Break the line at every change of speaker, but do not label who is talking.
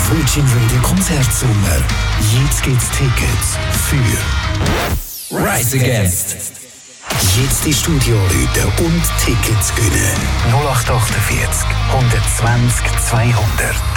Virgin Radio Konzertsommer. Jetzt gibt's Tickets für Rise Against. Jetzt ins Studio rufen und Tickets gewinnen. 0848 120 200.